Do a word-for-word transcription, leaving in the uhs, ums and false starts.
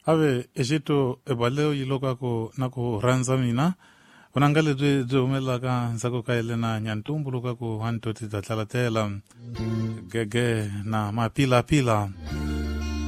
ave eshito ebaleo iloka ko nako ranza mina unangale dwe dwe umela ka nzako ka elena nyantumbu loka ko hanto titalatela gege na mapila pila